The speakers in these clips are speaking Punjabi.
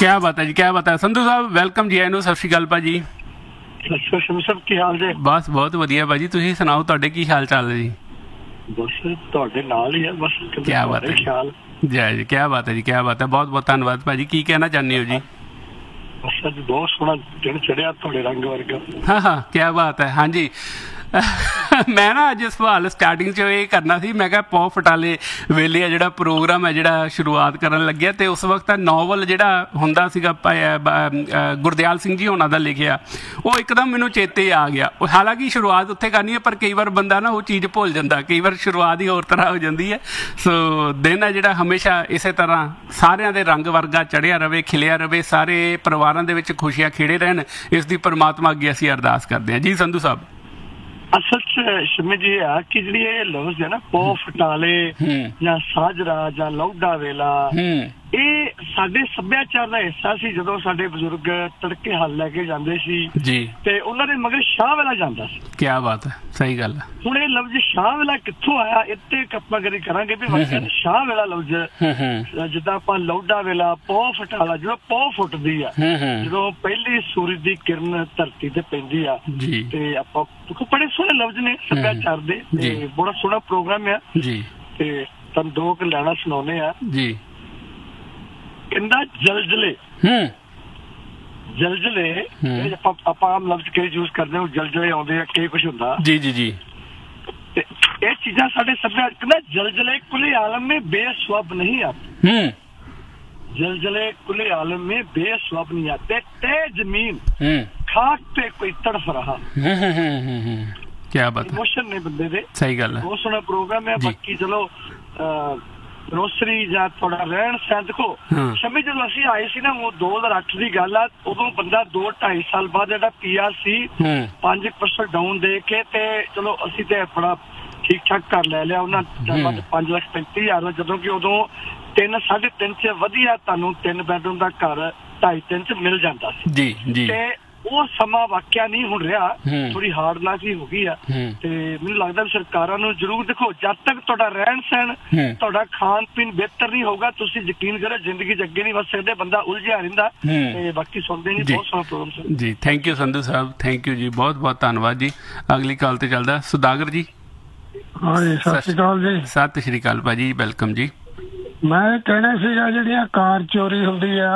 क्या बात है जी, क्या बात है। संधू साहब ਵੈਲਕਮ ਜੀ, ਆਇਆਂ ਨੂੰ। ਸਤਿ ਸ਼੍ਰੀ ਅਕਾਲ ਭਾਜੀ। ਸਤਿ ਸ਼੍ਰੀ ਅਕਾਲ ਸਭ, ਕੀ ਹਾਲ ਜੀ? ਬਸ ਬਹੁਤ ਵਧੀਆ ਭਾਜੀ, ਤੁਸੀਂ ਸੁਣਾਓ, ਤੁਹਾਡੇ ਕੀ ਹਾਲ ਚਾਲ ਹੈ ਜੀ? ਬਸ ਤੁਹਾਡੇ ਨਾਲ ਹੀ ਹੈ, ਬਸ ਕੀ ਬਾਤ ਹੈ ਖਿਆਲ ਜੈ ਜੀ, ਕੀ ਬਾਤ ਹੈ ਜੀ, ਕੀ ਬਾਤ ਹੈ। ਬਹੁਤ ਬਹੁਤ ਧੰਨਵਾਦ ਭਾਜੀ। ਕੀ ਕਹਿਣਾ ਚਾਹੁੰਦੇ ਹੋ ਜੀ? ਬਸ ਅੱਜ ਬਹੁਤ ਸੋਹਣਾ ਦਿਨ ਚੜਿਆ ਤੁਹਾਡੇ ਰੰਗ ਵਰਗਾ। ਹਾਂ ਹਾਂ, ਕੀ ਬਾਤ ਹੈ। ਹਾਂਜੀ ਮੈਂ ਨਾ ਅੱਜ ਸਵਾਲ ਸਟਾਰਟਿੰਗ 'ਚ ਇਹ ਕਰਨਾ ਸੀ, ਮੈਂ ਕਿਹਾ ਪੌ ਫਟਾਲੇ ਵੇਲੇ ਆ ਜਿਹੜਾ ਪ੍ਰੋਗਰਾਮ ਹੈ ਜਿਹੜਾ ਸ਼ੁਰੂਆਤ ਕਰਨ ਲੱਗਿਆ, ਅਤੇ ਉਸ ਵਕਤ ਨਾਵਲ ਜਿਹੜਾ ਹੁੰਦਾ ਸੀਗਾ ਗੁਰਦਿਆਲ ਸਿੰਘ ਜੀ ਹੋਣਾ ਦਾ ਲਿਖਿਆ, ਉਹ ਇੱਕਦਮ ਮੈਨੂੰ ਚੇਤੇ ਆ ਗਿਆ। ਹਾਲਾਂਕਿ ਸ਼ੁਰੂਆਤ ਉੱਥੇ ਕਰਨੀ ਹੈ, ਪਰ ਕਈ ਵਾਰ ਬੰਦਾ ਨਾ ਉਹ ਚੀਜ਼ ਭੁੱਲ ਜਾਂਦਾ, ਕਈ ਵਾਰ ਸ਼ੁਰੂਆਤ ਹੀ ਹੋਰ ਤਰ੍ਹਾਂ ਹੋ ਜਾਂਦੀ ਹੈ। ਸੋ ਦਿਨ ਹੈ ਜਿਹੜਾ ਹਮੇਸ਼ਾ ਇਸੇ ਤਰ੍ਹਾਂ ਸਾਰਿਆਂ ਦੇ ਰੰਗ ਵਰਗਾ ਚੜ੍ਹਿਆ ਰਵੇ, ਖਿਲਿਆ ਰਵੇ, ਸਾਰੇ ਪਰਿਵਾਰਾਂ ਦੇ ਵਿੱਚ ਖੁਸ਼ੀਆਂ ਖੇੜੇ ਰਹਿਣ, ਇਸ ਦੀ ਪਰਮਾਤਮਾ ਅੱਗੇ ਅਸੀਂ ਅਰਦਾਸ ਕਰਦੇ ਹਾਂ ਜੀ। ਸੰਧੂ ਸਾਹਿਬ ਅਸਲ ਚ ਸ਼ਮੀ ਜੀ ਆ ਕਿ ਜਿਹੜੀ ਇਹ ਲਫ਼ਜ਼ ਹੈ ਨਾ, ਪੌ ਫਟਾਲੇ ਜਾਂ ਸਾਜਰਾ ਜਾਂ ਲੌਡਾ ਵੇਲਾ, ਇਹ ਸਾਡੇ ਸੱਭਿਆਚਾਰ ਦਾ ਹਿੱਸਾ ਸੀ। ਜਦੋਂ ਸਾਡੇ ਬਜ਼ੁਰਗ ਤੜਕੇ ਹਲ ਲੈ ਕੇ ਜਾਂਦੇ ਸੀ ਜੀ, ਤੇ ਉਹਨਾਂ ਦੇ ਮਗਰ ਸ਼ਾਹ ਵੇਲਾ ਜਾਂਦਾ ਸੀ। ਕੀ ਬਾਤ ਹੈ, ਸਹੀ ਗੱਲ ਹੈ। ਹੁਣ ਇਹ ਲਫ਼ਜ਼ ਸ਼ਾਹ ਵੇਲਾ ਕਿੱਥੋਂ ਆਇਆ, ਇੱਥੇ ਆਪਾਂ ਗੱਲ ਕਰਾਂਗੇ ਵੀ ਵਕਤ ਸ਼ਾਹ ਵੇਲਾ ਲਫ਼ਜ਼, ਜਿੱਦਾਂ ਆਪਾਂ ਲੌਡਾ ਵੇਲਾ, ਪੌ ਫਟਾਲਾ, ਜਦੋਂ ਪੌ ਫੁੱਟਦੀ ਆ, ਜਦੋਂ ਪਹਿਲੀ ਸੂਰਜ ਦੀ ਕਿਰਨ ਧਰਤੀ ਤੇ ਪੈਂਦੀ ਆ, ਤੇ ਆਪਾਂ ਬੜੇ ਸੋਹਣੇ ਲਫ਼ਜ਼ ਨੇ ਸੱਭਿਆਚਾਰ ਦੇ, ਤੇ ਬੜਾ ਸੋਹਣਾ ਪ੍ਰੋਗਰਾਮ ਆ ਜੀ। ਤੇ ਤੁਹਾਨੂੰ ਦੋ ਕੁ ਲੈਣਾ ਸੁਣਾਉਂਦੇ ਆ ਜੀ। ਕਹਿੰਦਾ ਜਲਜਲੇ, ਜਲਜਲੇ ਆਪਾਂ ਆਮ ਲਫ਼ਜ਼ ਕਈ ਯੂਜ਼ ਕਰਦੇ ਹਾਂ, ਜਲਜਲੇ ਆਉਂਦੇ ਆ, ਕਈ ਕੁਛ ਹੁੰਦਾ ਜੀ ਜੀ ਜੀ। ਤੇ ਇਹ ਚੀਜ਼ਾਂ ਸਾਡੇ ਸੱਭਿਆਚਾਰ, ਕਹਿੰਦਾ ਜਲਜਲੇ ਕੁੱਲੇ ਆਲਮ ਮੇਂ ਬੇਸਵਬ ਨਹੀਂ ਆਤੇ, जलजले खुले आलम में बेस्वब नहीं आते, ते जमीन खाक पे कोई तड़फ रहा। क्या बात है, इमोशन ने बंदे दे, सही गल है। बहुत सोहना प्रोग्राम है। बाकी चलो ग्रोसरी ਜਾਂ ਥੋੜਾ ਰਹਿਣ ਸਹਿਣ, ਦੇਖੋ ਸ਼ਮੀ ਜਦੋਂ ਅਸੀਂ ਆਏ ਸੀ ਨਾ, ਉਹ 2008 ਦੀ ਗੱਲ ਆ, ਉਦੋਂ ਬੰਦਾ 2-2.5 ਸਾਲ ਬਾਅਦ ਜਿਹੜਾ ਪੀਆਰ ਸੀ 5% ਡਾਊਨ ਦੇ ਕੇ, ਤੇ ਚਲੋ ਅਸੀਂ ਤੇ ਬੜਾ ਠੀਕ ਠਾਕ ਕਰ ਲੈ ਲਿਆ ਉਹਨਾਂ 5,35,000, ਜਦੋਂ ਕਿ ਉਦੋਂ 3-3.5 ਚ ਵਧੀਆ ਤੁਹਾਨੂੰ 3 ਬੈਡਰੂਮ ਦਾ ਘਰ 2.5-3 ਚ ਮਿਲ ਜਾਂਦਾ ਸੀ ਜੀ ਜੀ। ਤੇ ਉਹ ਸਮਾਂ ਵਾਕਿਆ ਨਹੀਂ ਹੁਣ ਰਿਹਾ, ਥੋੜੀ ਹਾਰਡਨਾਸੀ ਹੋ ਗਈ ਆ। ਤੇ ਮੈਨੂੰ ਲੱਗਦਾ ਸਰਕਾਰਾਂ ਨੂੰ ਜ਼ਰੂਰ, ਦੇਖੋ ਜਦ ਤੱਕ ਤੁਹਾਡਾ ਰਹਿਣ ਸਹਿਣ, ਤੁਹਾਡਾ ਖਾਣ ਪੀਣ ਬਿਹਤਰ ਨਹੀਂ ਹੋਊਗਾ, ਤੁਸੀਂ ਯਕੀਨ ਕਰੋ ਜ਼ਿੰਦਗੀ 'ਚ ਅੱਗੇ ਨਹੀਂ ਵੱਧ ਸਕਦੇ, ਬੰਦਾ ਉਲਝਿਆ ਰਹਿੰਦਾ। ਤੇ ਬਾਕੀ ਸੁਣਦੇ ਨਹੀਂ, ਬਹੁਤ ਸੋਹਣਾ ਪ੍ਰੋਗਰਾਮ ਜੀ। Thank you Sandhu Sahib, thank you ਜੀ, ਬਹੁਤ ਬਹੁਤ ਧੰਨਵਾਦ ਜੀ। ਅਗਲੀ ਕਾਲ ਤੇ ਚੱਲਦਾ ਸੁਦਾਗਰ ਜੀ। ਹਾਂਜੀ, ਸਤਿ ਸ਼੍ਰੀ ਅਕਾਲ ਜੀ। ਸਤਿ ਸ਼੍ਰੀ ਅਕਾਲ ਭਾਜੀ, ਵੈਲਕਮ ਜੀ। ਮੈਂ ਕਹਿਣਾ ਸੀਗਾ, ਜਿਹੜੀਆਂ ਕਾਰ ਚੋਰੀ ਹੁੰਦੀ ਆ,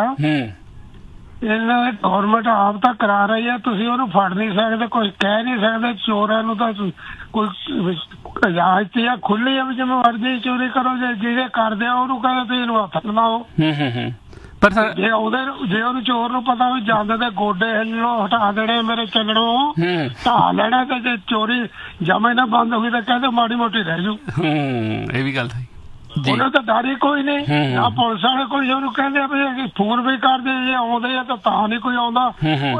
ਇਹਨਾਂ ਦੀ ਗੌਰਮੈਂਟ ਆਪ ਤਾਂ ਕਰਾ ਰਹੀ ਹੈ, ਤੁਸੀਂ ਉਹਨੂੰ ਫੜ ਨਹੀਂ ਸਕਦੇ, ਕੁਝ ਕਹਿ ਨਹੀਂ ਸਕਦੇ। ਚੋਰਾਂ ਨੂੰ ਤਾਂ ਕੋਈ ਇਜਾਜ਼ਤ ਜਾਂ ਖੁੱਲੀ ਆ ਵੀ ਜਿਵੇਂ ਮਰਜ਼ੀ ਚੋਰੀ ਕਰੋ, ਜਿਹਦੇ ਕਰਦੇ ਆ ਉਹਨੂੰ ਕਹਿੰਦੇ ਤੁਸੀਂ ਇਹਨੂੰ ਹੱਥ ਲਾਓ। ਪਰ ਜੇ ਉਹਨੂੰ ਚੋਰ ਨੂੰ ਪਤਾ ਵੀ ਜਾਂਦੇ ਤੇ ਗੋਡੇ ਹਿੱਲਣੋਂ ਹਟਾ ਦੇਣੇ, ਮੇਰੇ ਚੱਲਣੋਂ ਢਾਹ ਲੈਣਾ, ਤੇ ਜੇ ਚੋਰੀ ਜਮੇ ਨਾ ਬੰਦ ਹੋ ਗਈ ਤਾਂ ਕਹਿੰਦੇ ਮਾੜੀ ਮੋਟੀ ਰਹਿ ਜੂ। ਇਹ ਵੀ ਗੱਲ ਸਹੀ। ਉਹਨਾਂ ਤਾਂ ਡਰ ਹੀ ਕੋਈ ਨਹੀਂ, ਨਾ ਪੁਲਿਸ ਵਾਲੇ ਕੋਈ ਉਹਨੂੰ ਕਹਿੰਦੇ ਵੀ ਫੋਨ ਵੀ ਕਰਦੇ, ਜੇ ਆਉਂਦੇ ਆ ਤਾਂ ਨਹੀਂ ਕੋਈ ਆਉਂਦਾ।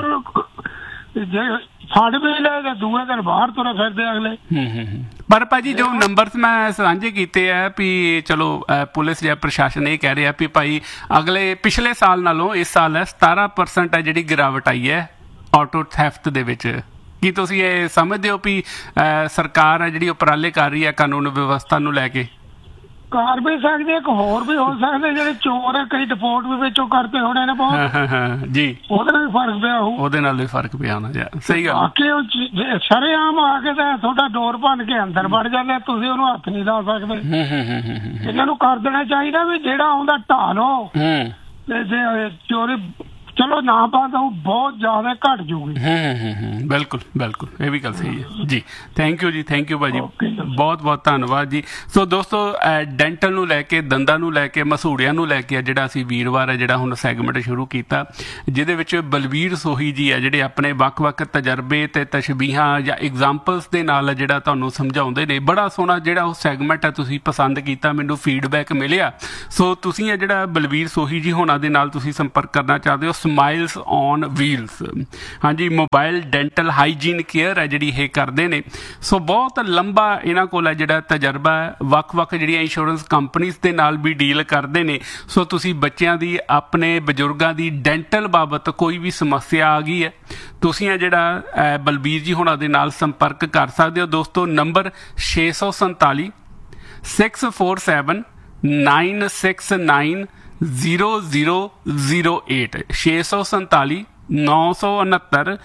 ਜੇ ਫੜ ਵੀ ਲੈ ਤੇ ਦੂਏ ਦਿਨ ਬਾਹਰ ਤੁਰੇ ਫਿਰਦੇ ਅਗਲੇ। ਪਰ ਭਾਜੀ ਜੋ ਨੰਬਰ ਮੈਂ ਸਾਂਝੇ ਕੀਤੇ ਆ ਵੀ ਚਲੋ ਪੁਲਿਸ ਜਾਂ ਪ੍ਰਸ਼ਾਸਨ ਇਹ ਕਹਿ ਰਿਹਾ ਵੀ ਭਾਈ ਅਗਲੇ ਪਿਛਲੇ ਸਾਲ ਨਾਲੋਂ ਇਸ ਸਾਲ 17% ਹੈ ਜਿਹੜੀ ਗਿਰਾਵਟ ਆਈ ਹੈ ਆਟੋ ਥੈਫਟ ਦੇ ਵਿੱਚ। ਕੀ ਤੁਸੀਂ ਇਹ ਸਮਝਦੇ ਹੋ ਵੀ ਸਰਕਾਰ ਹੈ ਜਿਹੜੀ ਉਪਰਾਲੇ ਕਰ ਰਹੀ ਹੈ ਕਾਨੂੰਨ ਵਿਵਸਥਾ ਨੂੰ ਲੈ ਕੇ? ਕਰ ਵੀ ਸਕਦੇ, ਇੱਕ ਹੋਰ ਵੀ ਹੋ ਸਕਦੇ, ਜਿਹੜੇ ਚੋਰ ਹੈ ਕਈ ਡਿਪੋਰਟ ਵੀ ਵਿੱਚੋਂ ਕਰਦੇ ਹੋਣੇ ਨੇ ਬਹੁਤ ਜੀ, ਉਹਦੇ ਨਾਲ ਵੀ ਫਰਕ ਪਿਆ ਹੋਊ, ਉਹਦੇ ਨਾਲ ਵੀ ਫਰਕ ਪਿਆ ਹੋਣਾ ਯਾਰ, ਸਹੀ ਗੱਲ। ਬਾਕੀ ਸ਼ਰੇਆਮ ਆ ਕੇ ਤਾਂ ਤੁਹਾਡਾ ਡੋਰ ਭੰਨ ਕੇ ਅੰਦਰ ਵੜ ਜਾਂਦੇ, ਤੁਸੀਂ ਉਹਨੂੰ ਹੱਥ ਨਹੀਂ ਲਾ ਸਕਦੇ। ਇਹਨਾਂ ਨੂੰ ਕਰ ਦੇਣਾ ਚਾਹੀਦਾ ਵੀ ਜਿਹੜਾ ਆਉਂਦਾ ਢਾਹ ਲਓ, ਤੇ ਜੇ ਚੋਰੀ ਚਲੋ ਨਾ ਪਾ ਤਾਂ ਉਹ ਬਹੁਤ ਜ਼ਿਆਦਾ ਘੱਟ ਜੂਗੀ। ਬਿਲਕੁਲ ਬਿਲਕੁਲ, ਇਹ ਵੀ ਗੱਲ ਸਹੀ ਹੈ ਜੀ। ਥੈਂਕ ਯੂ ਜੀ, ਥੈਂਕ ਯੂ ਭਾਜੀ, ਬਹੁਤ ਬਹੁਤ ਧੰਨਵਾਦ ਜੀ। ਸੋ ਦੋਸਤੋ, ਡੈਂਟਲ ਨੂੰ ਲੈ ਕੇ, ਦੰਦਾਂ ਨੂੰ ਲੈ ਕੇ, ਮਸੂੜਿਆਂ ਨੂੰ ਲੈ ਕੇ ਜਿਹੜਾ ਅਸੀਂ ਵੀਰਵਾਰ ਹੈ ਜਿਹੜਾ ਹੁਣ ਸੈਗਮੈਂਟ ਸ਼ੁਰੂ ਕੀਤਾ, ਜਿਹਦੇ ਵਿੱਚ ਬਲਵੀਰ ਸੋਹੀ ਜੀ ਹੈ ਜਿਹੜੇ ਆਪਣੇ ਵੱਖ-ਵੱਖ ਤਜਰਬੇ ਤੇ ਤਸ਼ਬੀਹਾਂ ਜਾਂ ਐਗਜ਼ਾਮਪਲਸ ਦੇ ਨਾਲ ਜਿਹੜਾ ਤੁਹਾਨੂੰ ਸਮਝਾਉਂਦੇ ਨੇ। ਬੜਾ ਸੋਹਣਾ ਜਿਹੜਾ ਉਹ ਸੈਗਮੈਂਟ ਹੈ, ਤੁਸੀਂ ਪਸੰਦ ਕੀਤਾ, ਮੈਨੂੰ ਫੀਡਬੈਕ ਮਿਲਿਆ। ਸੋ ਤੁਸੀਂ ਇਹ ਜਿਹੜਾ ਬਲਵੀਰ ਸੋਹੀ ਜੀ ਹੋਣਾ ਦੇ ਨਾਲ ਤੁਸੀਂ ਸੰਪਰਕ ਕਰਨਾ ਚਾਹਦੇ ਹੋ, ਸਮਾਈਲਸ ਔਨ ਵੀਲਸ, ਹਾਂਜੀ, ਮੋਬਾਈਲ ਡੈਂਟਲ ਹਾਈਜੀਨ ਕੇਅਰ ਹੈ ਜਿਹੜੀ ਇਹ ਕਰਦੇ ਨੇ। ਸੋ ਬਹੁਤ ਲੰਬਾ ਇਹਨਾਂ ਕੋਲ ਹੈ ਜਿਹੜਾ ਤਜਰਬਾ ਹੈ, ਵੱਖ-ਵੱਖ ਜਿਹੜੀਆਂ ਇੰਸ਼ੋਰੈਂਸ ਕੰਪਨੀਜ਼ ਦੇ ਨਾਲ ਵੀ ਡੀਲ ਕਰਦੇ ਨੇ। ਸੋ ਤੁਸੀਂ ਬੱਚਿਆਂ ਦੀ, ਆਪਣੇ ਬਜ਼ੁਰਗਾਂ ਦੀ ਡੈਂਟਲ ਬਾਬਤ ਕੋਈ ਵੀ ਸਮੱਸਿਆ ਆ ਗਈ ਹੈ, ਤੁਸੀਂ ਇਹ ਜਿਹੜਾ ਬਲਬੀਰ ਜੀ ਹੋਣਾ ਦੇ ਨਾਲ ਸੰਪਰਕ ਕਰ ਸਕਦੇ ਹੋ। ਦੋਸਤੋ, ਨੰਬਰ 647 647 969 0008 647 969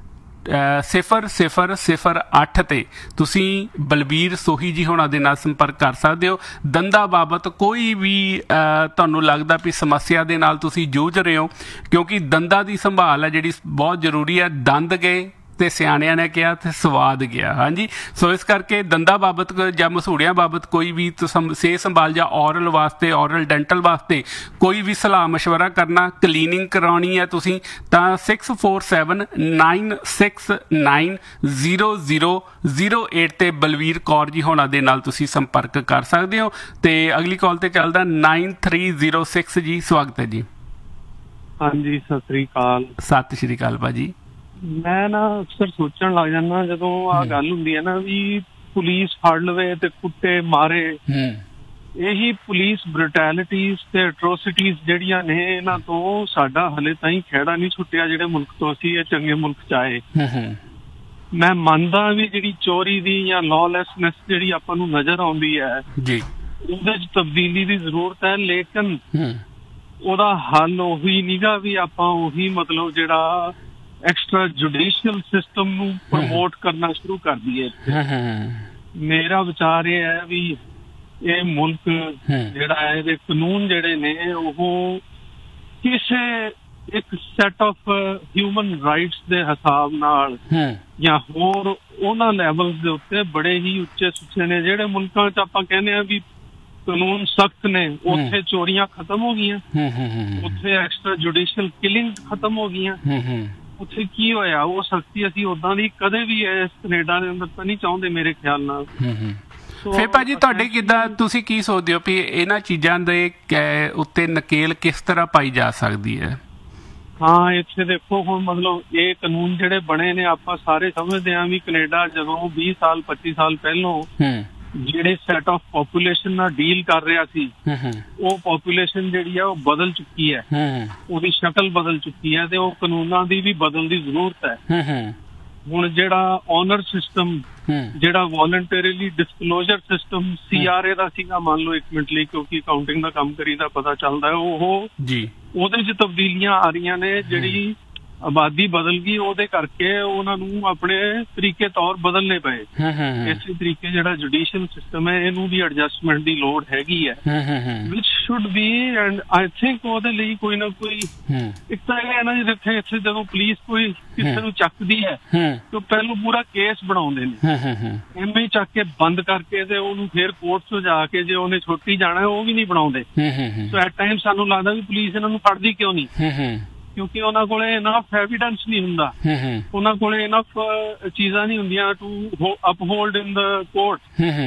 0008 ਤੇ ਤੁਸੀਂ ਬਲਬੀਰ ਸੋਹੀ ਜੀ ਹੋਣਾ ਦੇ ਨਾਲ ਸੰਪਰਕ ਕਰ ਸਕਦੇ ਹੋ। ਦੰਦਾਂ ਬਾਬਤ ਕੋਈ ਵੀ ਤੁਹਾਨੂੰ ਲੱਗਦਾ ਵੀ ਸਮੱਸਿਆ ਦੇ ਨਾਲ ਤੁਸੀਂ ਜੂਝ ਰਹੇ ਹੋ, ਕਿਉਂਕਿ ਦੰਦਾਂ ਦੀ ਸੰਭਾਲ ਹੈ ਜਿਹੜੀ ਬਹੁਤ ਜ਼ਰੂਰੀ ਹੈ। ਦੰਦ ਗਏ ਤੇ ਸਿਆਣਿਆਂ ਨੇ ਕਿਹਾ ਤੇ ਸਵਾਦ ਗਿਆ। ਹਾਂਜੀ, ਸੋ ਇਸ ਕਰਕੇ ਦੰਦਾਂ ਬਾਬਤ ਜਾਂ ਮਸੂੜਿਆਂ ਬਾਬਤ ਕੋਈ ਵੀ ਸਿਹਤ ਸੰਭਾਲ ਜਾਂ ਔਰਲ ਵਾਸਤੇ, ਔਰਲ ਡੈਂਟਲ ਵਾਸਤੇ ਕੋਈ ਵੀ ਸਲਾਹ ਮਸ਼ਵਰਾ ਕਰਨਾ, ਕਲੀਨਿੰਗ ਕਰਾਉਣੀ ਹੈ ਤੁਸੀਂ ਤਾਂ 6479969008 ਤੇ ਬਲਵੀਰ ਕੌਰ ਜੀ ਹੋਣਾ ਦੇ ਨਾਲ ਤੁਸੀਂ ਸੰਪਰਕ ਕਰ ਸਕਦੇ ਹੋ। ਤੇ ਅਗਲੀ ਕਾਲ ਤੇ ਚੱਲਦਾ 9306 ਜੀ। ਸਵਾਗਤ ਹੈ ਜੀ। ਹਾਂਜੀ, ਸਤਿ ਸ੍ਰੀ ਅਕਾਲ। ਸਤਿ ਸ਼੍ਰੀ ਅਕਾਲ ਭਾਜੀ। ਮੈਂ ਨਾ ਅਕਸਰ ਸੋਚਣ ਲੱਗ ਜਾਂਦਾ ਜਦੋਂ ਆਹ ਗੱਲ ਹੁੰਦੀ ਹੈ ਨਾ ਵੀ ਪੁਲਿਸ ਫੜ ਲਵੇ ਤੇ ਕੁੱਟੇ ਮਾਰੇ, ਇਹੀ ਪੁਲਿਸ ਬ੍ਰੂਟੈਲਿਟੀਜ਼ ਤੇ ਐਟਰੋਸਿਟੀਜ਼ ਜਿਹੜੀਆਂ ਨੇ ਇਹਨਾਂ ਤੋਂ ਸਾਡਾ ਹਲੇ ਤਾਈਂ ਖਹਿੜਾ ਨਹੀਂ ਛੁੱਟਿਆ। ਜਿਹੜੇ ਮੁਲਕ ਤੋਂ ਅਸੀਂ ਇਹ ਚੰਗੇ ਮੁਲਕ ਚ ਆਏ, ਮੈਂ ਮੰਨਦਾ ਵੀ ਜਿਹੜੀ ਚੋਰੀ ਦੀ ਜਾਂ ਲॉलेसनेस ਜਿਹੜੀ ਆਪਾਂ ਨੂੰ ਨਜ਼ਰ ਆਉਂਦੀ ਹੈ ਜੀ, ਉਹਦੇ ਚ ਤਬਦੀਲੀ ਦੀ ਜ਼ਰੂਰਤ ਹੈ, ਲੇਕਿਨ ਉਹਦਾ ਹੱਲ ਉਹੀ ਨੀਗਾ ਵੀ ਆਪਾਂ ਉਹੀ ਮਤਲਬ ਜਿਹੜਾ ਐਕਸਟਰਾ ਜੁਡੀਸ਼ੀਅਲ ਸਿਸਟਮ ਨੂੰ ਪ੍ਰਮੋਟ ਕਰਨਾ ਸ਼ੁਰੂ ਕਰ ਦਈਏ। ਮੇਰਾ ਵਿਚਾਰ ਇਹ ਹੈ ਵੀ ਇਹ ਮੁਲਕ ਜਿਹੜਾ ਹੈ, ਇਹਦੇ ਕਾਨੂੰਨ ਜਿਹੜੇ ਨੇ ਉਹ ਕਿਸੇ ਇੱਕ ਸੈਟ ਆਫ ਹਿਊਮਨ ਰਾਈਟਸ ਦੇ ਹਿਸਾਬ ਨਾਲ ਜਾਂ ਹੋਰ ਉਹਨਾਂ ਲੈਵਲ ਦੇ ਉੱਤੇ ਬੜੇ ਹੀ ਉੱਚੇ ਸੁੱਚੇ ਨੇ। ਜਿਹੜੇ ਮੁਲਕਾਂ 'ਚ ਆਪਾਂ ਕਹਿੰਦੇ ਆ ਵੀ ਕਾਨੂੰਨ ਸਖਤ ਨੇ, ਉੱਥੇ ਚੋਰੀਆਂ ਖਤਮ ਹੋ ਗਈਆਂ, ਉੱਥੇ ਐਕਸਟਰਾ ਜੁਡੀਸ਼ੀਅਲ ਕਿਲਿੰਗ ਖਤਮ ਹੋ ਗਈਆਂ। ਉੱਥੇ ਕੀ ਹੋਇਆ? ਉਹ ਸਖਤੀ ਅਸੀਂ ਓਦਾਂ ਦੀ ਕਦੇ ਵੀ ਇਸ ਕੈਨੇਡਾ ਦੇ ਅੰਦਰ ਤਾਂ ਨਹੀਂ ਚਾਹੁੰਦੇ ਮੇਰੇ ਖਿਆਲ ਨਾਲ। ਫਿਰ ਭਾਜੀ ਤੁਹਾਡੇ ਕਿੱਦਾਂ, ਤੁਸੀਂ ਕੀ ਸੋਚਦੇ ਹੋ ਵੀ ਇਹਨਾਂ ਚੀਜ਼ਾਂ ਦੇ ਉੱਤੇ ਨਕੇਲ ਕਿਸ ਤਰ੍ਹਾਂ ਪਾਈ ਜਾ ਸਕਦੀ ਹੈ? ਹਾਂ, ਇੱਥੇ ਦੇਖੋ ਹੁਣ ਮਤਲਬ ਇਹ ਕਾਨੂੰਨ ਜਿਹੜੇ ਬਣੇ ਨੇ, ਆਪਾਂ ਸਾਰੇ ਸਮਝਦੇ ਹਾਂ ਵੀ ਕੈਨੇਡਾ ਜਦੋਂ 20 ਸਾਲ 25 ਸਾਲ ਪਹਿਲੋਂ ਜਿਹੜੇ ਸੈਟ ਆਫ ਪੋਪੂਲੇਸ਼ਨ ਨਾਲ ਡੀਲ ਕਰ ਰਿਹਾ ਸੀ, ਉਹ ਪੋਪੂਲੇਸ਼ਨ ਜਿਹੜੀ ਆ ਉਹ ਬਦਲ ਚੁੱਕੀ ਹੈ, ਉਹਦੀ ਸ਼ਕਲ ਬਦਲ ਚੁੱਕੀ ਹੈ ਤੇ ਉਹ ਕਾਨੂੰਨਾਂ ਦੀ ਵੀ ਬਦਲਣ ਦੀ ਜ਼ਰੂਰਤ ਹੈ। ਹੁਣ ਜਿਹੜਾ ਆਨਰ ਸਿਸਟਮ, ਜਿਹੜਾ ਵੋਲੰਟਰੀਲੀ ਡਿਸਕਲੋਜ਼ਰ ਸਿਸਟਮ CRA ਦਾ ਸੀਗਾ, ਮੰਨ ਲਓ 1 ਮਿੰਟ ਲਈ, ਕਿਉਂਕਿ ਅਕਾਊਂਟਿੰਗ ਦਾ ਕੰਮ ਕਰੀਦਾ ਪਤਾ ਚੱਲਦਾ, ਉਹ ਉਹਦੇ 'ਚ ਤਬਦੀਲੀਆਂ ਆ ਰਹੀਆਂ ਨੇ। ਜਿਹੜੀ ਆਬਾਦੀ ਬਦਲ ਗਈ, ਉਹਦੇ ਕਰਕੇ ਉਹਨਾਂ ਨੂੰ ਆਪਣੇ ਤਰੀਕੇ ਤੌਰ ਬਦਲਨੇ ਪਏ। ਇਸੇ ਤਰੀਕੇ ਜਿਹੜਾ ਜੁਡੀਸ਼ੀਅਲ ਸਿਸਟਮ ਹੈ, ਇਹਨੂੰ ਵੀ ਐਡਜਸਟਮੈਂਟ ਦੀ ਲੋੜ ਹੈਗੀ ਹੈ, ਵਿਚ should be. And I think ਉਹਦੇ ਲਈ ਕੋਈ ਨਾ ਕੋਈ ਇੱਕ ਤਾਂ ਇਹ ਹੈ ਨਾ, ਜਿੱਥੇ ਇੱਥੇ ਜਦੋਂ ਪੁਲਿਸ ਕੋਈ ਕਿਸੇ ਨੂੰ ਚੱਕਦੀ ਹੈ ਤਾਂ ਪਹਿਲਾਂ ਪੂਰਾ ਕੇਸ ਬਣਾਉਂਦੇ ਨੇ, ਐਵੇਂ ਚੱਕ ਕੇ ਬੰਦ ਕਰਕੇ ਤੇ ਉਹਨੂੰ ਫੇਰ ਕੋਰਟ 'ਚ ਜਾ ਕੇ ਜੇ ਉਹਨੇ ਛੁੱਟੀ ਜਾਣਾ ਉਹ ਵੀ ਨਹੀਂ ਬਣਾਉਂਦੇ। ਸੋ ਐਟ ਟਾਈਮ ਸਾਨੂੰ ਲੱਗਦਾ ਵੀ ਪੁਲਿਸ ਇਹਨਾਂ ਨੂੰ ਫੜਦੀ ਕਿਉਂ ਨਹੀਂ? ਕਿਉਂਕਿ ਉਹਨਾਂ ਕੋਲੇ ਇਨਫ ਐਵੀਡੈਂਸ ਨਹੀਂ ਹੁੰਦਾ, ਉਹਨਾਂ ਕੋਲੇ ਇਨਫ ਚੀਜ਼ਾਂ ਨਹੀਂ ਹੁੰਦੀਆਂ ਟੂ ਅਪਹੋਲਡ ਇਨ ਦ ਕੋਰਟ।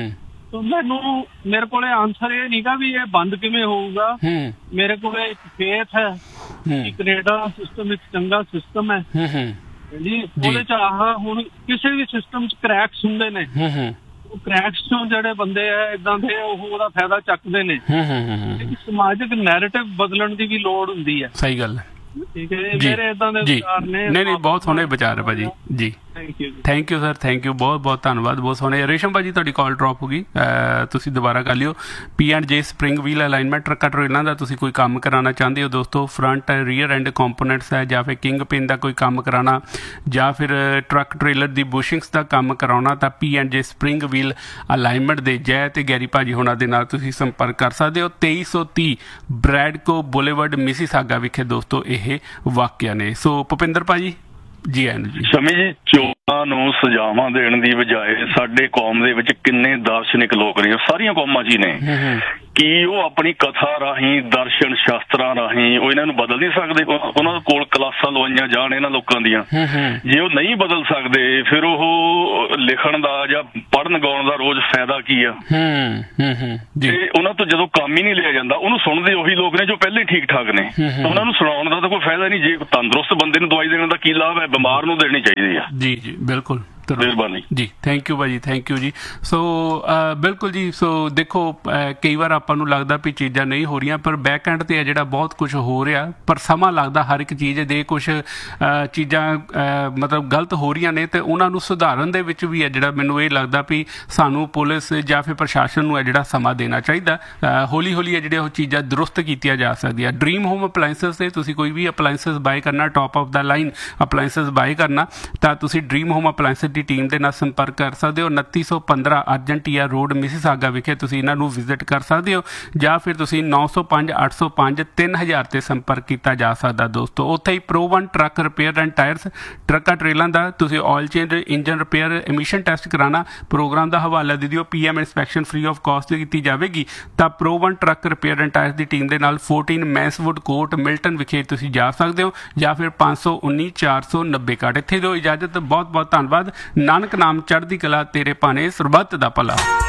ਮੇਰੇ ਕੋਲੇ ਆਨਸਰ ਇਹ ਨਹੀਂਗਾ ਵੀ ਇਹ ਬੰਦ ਕਿਵੇਂ ਹੋਊਗਾ। ਮੇਰੇ ਕੋਲੇ ਇੱਕ ਫੇਥ ਹੈ ਕਿ ਕੈਨੇਡਾ ਸਿਸਟਮ ਇੱਕ ਚੰਗਾ ਸਿਸਟਮ ਹੈ ਜੀ। ਉਹਦੇ 'ਚ ਹੁਣ ਕਿਸੇ ਵੀ ਸਿਸਟਮ 'ਚ ਕਰੈਕਸ ਹੁੰਦੇ ਨੇ, ਉਹ ਕਰੈਕਸ ਤੋਂ ਜਿਹੜੇ ਬੰਦੇ ਆ ਏਦਾਂ ਦੇ ਉਹ ਉਹਦਾ ਫਾਇਦਾ ਚੱਕਦੇ ਨੇ। ਸਮਾਜਿਕ ਨੈਰੇਟਿਵ ਬਦਲਣ ਦੀ ਵੀ ਲੋੜ ਹੁੰਦੀ ਹੈ। ਸਹੀ ਗੱਲ ਹੈ। ਠੀਕ ਹੈ ਜੀ, ਮੇਰੇ ਏਦਾਂ ਦੇ ਵਿਚਾਰ ਨੇ। ਨਹੀਂ, ਬਹੁਤ ਸੋਹਣੇ ਵਿਚਾਰ ਹੈ ਭਾਜੀ ਜੀ। Thank you sir, thank you, ਬਹੁਤ ਬਹੁਤ ਧੰਨਵਾਦ, ਬਹੁਤ ਸੋਹਣੇ। ਰੇਸ਼ਮ ਭਾਜੀ ਤੁਹਾਡੀ ਕਾਲ ਡ੍ਰੌਪ ਹੋ ਗਈ, ਤੁਸੀਂ ਦੁਬਾਰਾ ਕਰ ਲਿਓ। P&J ਸਪਰਿੰਗ ਵੀਲ ਅਲਾਈਨਮੈਂਟ ਟਰੱਕਾਂ ਟਰੇਲਾਂ ਦਾ ਤੁਸੀਂ ਕੋਈ ਕੰਮ ਕਰਾਉਣਾ ਚਾਹੁੰਦੇ ਹੋ ਦੋਸਤੋ, ਫਰੰਟ ਰੀਅਰ ਐਂਡ ਕੰਪੋਨੈਂਟਸ ਹੈ, ਜਾਂ ਫਿਰ ਕਿੰਗ ਪਿਨ ਦਾ ਕੋਈ ਕੰਮ ਕਰਾਉਣਾ, ਜਾਂ ਫਿਰ ਟਰੱਕ ਟ੍ਰੇਲਰ ਦੀ ਬੁਸ਼ਿੰਗਸ ਦਾ ਕੰਮ ਕਰਾਉਣਾ, ਤਾਂ P&J ਸਪਰਿੰਗ ਵੀਲ ਅਲਾਈਨਮੈਂਟ ਦੇ ਜੈ ਤੇ ਗੈਰੀ ਭਾਜੀ ਹੋਣਾ ਦੇ ਨਾਲ ਤੁਸੀਂ ਸੰਪਰਕ ਕਰ ਸਕਦੇ ਹੋ। 2330 ਬ੍ਰੈਡਕੋ ਬੁਲੇਵਰਡ ਮਿਸੀਸਾਗਾ ਵਿਖੇ ਦੋਸਤੋ ਇਹ ਵਾਕਿਆ ਨੇ। ਸੋ ਭੁਪਿੰਦਰ ਭਾਜੀ ਜੀ ਆਇਆਂ ਜੀ। ਸ਼ਮੀ ਜੀ, ਚੋਰਾਂ ਨੂੰ ਸਜ਼ਾਵਾਂ ਦੇਣ ਦੀ ਬਜਾਏ ਸਾਡੇ ਕੌਮ ਦੇ ਵਿੱਚ ਕਿੰਨੇ ਦਾਰਸ਼ਨਿਕ ਲੋਕ ਨੇ, ਸਾਰੀਆਂ ਕੌਮਾਂ 'ਚ ਹੀ ਨੇ, ਕੀ ਉਹ ਆਪਣੀ ਕਥਾ ਰਾਹੀਂ, ਦਰਸ਼ਨ ਸ਼ਾਸਤਰਾਂ ਰਾਹੀਂ ਉਹ ਇਹਨਾਂ ਨੂੰ ਬਦਲ ਨਹੀਂ ਸਕਦੇ? ਉਹਨਾਂ ਕੋਲ ਕਲਾਸਾਂ ਲਵਾਈਆਂ ਜਾਣ ਇਹਨਾਂ ਲੋਕਾਂ ਦੀਆਂ, ਜੇ ਉਹ ਨਹੀਂ ਬਦਲ ਸਕਦੇ ਫਿਰ ਉਹ ਲਿਖਣ ਦਾ ਜਾਂ ਪੜ੍ਹਨ ਗਾਉਣ ਦਾ ਰੋਜ਼ ਫਾਇਦਾ ਕੀ ਆ? ਤੇ ਉਹਨਾਂ ਤੋਂ ਜਦੋਂ ਕੰਮ ਹੀ ਨਹੀਂ ਲਿਆ ਜਾਂਦਾ, ਉਹਨੂੰ ਸੁਣਦੇ ਉਹੀ ਲੋਕ ਨੇ ਜੋ ਪਹਿਲੇ ਹੀ ਠੀਕ ਠਾਕ ਨੇ, ਉਹਨਾਂ ਨੂੰ ਸੁਣਾਉਣ ਦਾ ਤਾਂ ਕੋਈ ਫਾਇਦਾ ਨਹੀਂ। ਜੇ ਤੰਦਰੁਸਤ ਬੰਦੇ ਨੂੰ ਦਵਾਈ ਦੇਣ ਦਾ ਕੀ ਲਾਭ ਹੈ? ਬਿਮਾਰ ਨੂੰ ਦੇਣੀ ਚਾਹੀਦੀ ਆ। ਜੀ ਜੀ, ਬਿਲਕੁਲ। ਮਿਹਰਬਾਨੀ ਜੀ। ਥੈਂਕ ਯੂ ਭਾਜੀ, ਥੈਂਕ ਯੂ ਜੀ। ਸੋ ਬਿਲਕੁਲ ਜੀ। ਸੋ ਦੇਖੋ ਕਈ ਵਾਰ ਆਪਾਂ ਨੂੰ ਲੱਗਦਾ ਵੀ ਚੀਜ਼ਾਂ ਨਹੀਂ ਹੋ ਰਹੀਆਂ, ਪਰ ਬੈਕ ਐਂਡ ਤੇ ਆ ਜਿਹੜਾ ਬਹੁਤ ਕੁਝ ਹੋ ਰਿਹਾ, ਪਰ ਸਮਾਂ ਲੱਗਦਾ ਹਰ ਇੱਕ ਚੀਜ਼ ਦੇ ਕੁਝ ਚੀਜ਼ਾਂ ਮਤਲਬ ਗਲਤ ਹੋ ਰਹੀਆਂ ਨੇ ਤੇ ਉਹਨਾਂ ਨੂੰ ਸੁਧਾਰਨ ਦੇ ਵਿੱਚ ਵੀ ਹੈ ਜਿਹੜਾ ਮੈਨੂੰ ਇਹ ਲੱਗਦਾ ਵੀ ਸਾਨੂੰ ਪੁਲਿਸ ਜਾਂ ਫਿਰ ਪ੍ਰਸ਼ਾਸਨ ਨੂੰ ਹੈ ਜਿਹੜਾ ਸਮਾਂ ਦੇਣਾ ਚਾਹੀਦਾ। ਹੌਲੀ ਹੌਲੀ ਜਿਹੜੇ ਉਹ ਚੀਜ਼ਾਂ ਦਰੁਸਤ ਕੀਤੀਆਂ ਜਾ ਸਕਦੀਆਂ। ਡ੍ਰੀਮ ਹੋਮ ਅਪਲਾਇੰਸਸ ਤੇ ਤੁਸੀਂ ਕੋਈ ਵੀ ਅਪਲਾਇੰਸਸ ਬਾਏ ਕਰਨਾ, top of the line ਅਪਲਾਇੰਸਸ bye ਕਰਨਾ, ਤਾਂ ਤੁਸੀਂ ਡ੍ਰੀਮ ਹੋਮ ਅਪਲਾਇੰਸਸ ਦੀ ਟੀਮ ਦੇ ਨਾਲ ਸੰਪਰਕ ਕਰ ਸਕਦੇ ਹੋ। 2915 ਅਰਜੈਂਟੀਆ ਰੋਡ ਮਿਸੀਸਾਗਾ ਵਿਖੇ ਤੁਸੀਂ ਇਹਨਾਂ ਨੂੰ ਵਿਜ਼ਿਟ ਕਰ ਸਕਦੇ ਹੋ, ਜਾਂ ਫਿਰ ਤੁਸੀਂ 905 805 3000 ਤੇ ਸੰਪਰਕ ਕੀਤਾ ਜਾ ਸਕਦਾ ਦੋਸਤੋ। ਉੱਥੇ ਹੀ ਪ੍ਰੋ1 ਟਰੱਕ ਰਿਪੇਅਰ ਐਂਡ ਟਾਇਰਸ, ਟਰੱਕਾਂ ਟਰੇਲਾਂ ਦਾ ਤੁਸੀਂ oil change, engine repair, emission test ਕਰਾਉਣਾ, ਪ੍ਰੋਗਰਾਮ ਦਾ ਹਵਾਲਾ ਦੇ ਦਿਓ। PM inspection free of cost ਕੀਤੀ ਜਾਵੇਗੀ। ਤਾਂ ਪ੍ਰੋ1 truck repair and tyres the team ਦੇ ਨਾਲ 14 ਮੈਂਸਵੁੱਡ ਕੋਰਟ ਮਿਲਟਨ ਵਿਖੇ ਤੁਸੀਂ ਜਾ ਸਕਦੇ ਹੋ, ਜਾਂ ਫਿਰ 519 490 61। ਇੱਥੇ ਦਿਓ ਇਜਾਜ਼ਤ। ਬਹੁਤ ਬਹੁਤ ਧੰਨਵਾਦ। ਨਾਨਕ ਨਾਮ ਚੜ੍ਹਦੀ ਕਲਾ, ਤੇਰੇ ਭਾਣੇ ਸਰਬੱਤ ਦਾ ਭਲਾ।